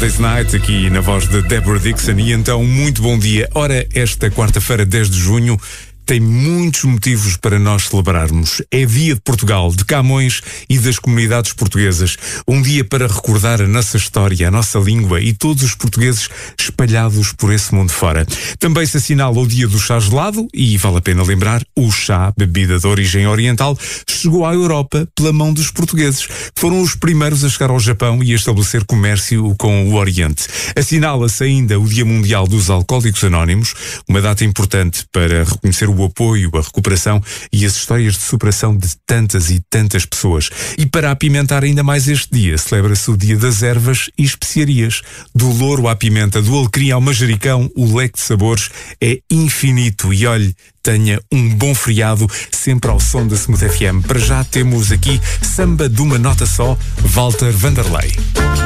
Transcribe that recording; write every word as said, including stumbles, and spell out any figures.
Day's Night, aqui na voz de Deborah Dixon. E então, muito bom dia. Ora, esta quarta-feira, dez de junho, tem muitos motivos para nós celebrarmos. É dia de Portugal, de Camões e das comunidades portuguesas. Um dia para recordar a nossa história, a nossa língua e todos os portugueses espalhados por esse mundo fora. Também se assinala o dia do chá gelado e, vale a pena lembrar, o chá, bebida de origem oriental, chegou à Europa pela mão dos portugueses, que foram os primeiros a chegar ao Japão e a estabelecer comércio com o Oriente. Assinala-se ainda o Dia Mundial dos Alcoólicos Anónimos, uma data importante para reconhecer o o apoio, a recuperação e as histórias de superação de tantas e tantas pessoas. E para apimentar ainda mais este dia, celebra-se o Dia das Ervas e Especiarias. Do louro à pimenta, do alecrim ao manjericão, o leque de sabores é infinito. E olhe, tenha um bom feriado, sempre ao som da Smooth F M. Para já temos aqui Samba de uma Nota Só, Walter Vanderlei.